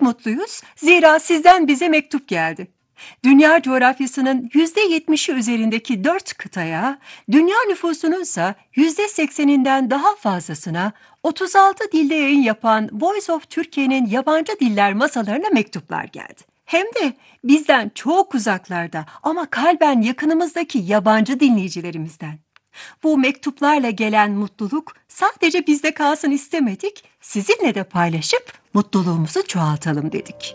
Pek mutluyuz, zira sizden bize mektup geldi. Dünya coğrafyasının %70'i üzerindeki 4 kıtaya, dünya nüfusunun ise %80'inden daha fazlasına 36 dilde yayın yapan Voice of Türkiye'nin yabancı diller masalarına mektuplar geldi. Hem de bizden çok uzaklarda ama kalben yakınımızdaki yabancı dinleyicilerimizden. Bu mektuplarla gelen mutluluk sadece bizde kalsın istemedik, sizinle de paylaşıp mutluluğumuzu çoğaltalım dedik.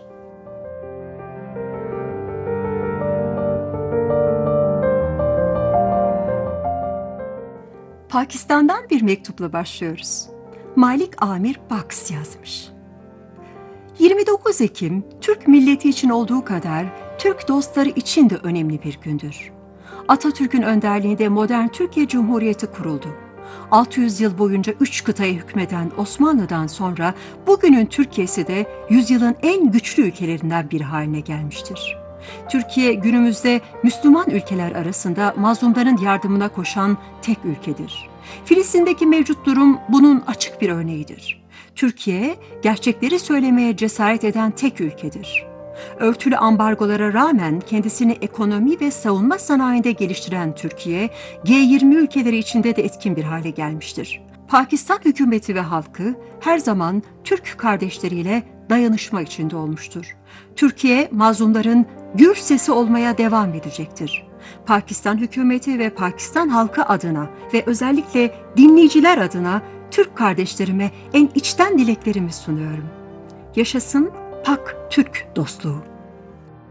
Pakistan'dan bir mektupla başlıyoruz. Malik Amir Baks yazmış. 29 Ekim, Türk milleti için olduğu kadar Türk dostları için de önemli bir gündür. Atatürk'ün önderliğinde modern Türkiye Cumhuriyeti kuruldu. 600 yıl boyunca 3 kıtaya hükmeden Osmanlı'dan sonra bugünün Türkiye'si de yüzyılın en güçlü ülkelerinden biri haline gelmiştir. Türkiye günümüzde Müslüman ülkeler arasında mazlumların yardımına koşan tek ülkedir. Filistin'deki mevcut durum bunun açık bir örneğidir. Türkiye, gerçekleri söylemeye cesaret eden tek ülkedir. Örtülü ambargolara rağmen kendisini ekonomi ve savunma sanayinde geliştiren Türkiye, G20 ülkeleri içinde de etkin bir hale gelmiştir. Pakistan hükümeti ve halkı her zaman Türk kardeşleriyle dayanışma içinde olmuştur. Türkiye, mazlumların gür sesi olmaya devam edecektir. Pakistan hükümeti ve Pakistan halkı adına ve özellikle dinleyiciler adına Türk kardeşlerime en içten dileklerimi sunuyorum. Yaşasın Pak Türk dostluğu.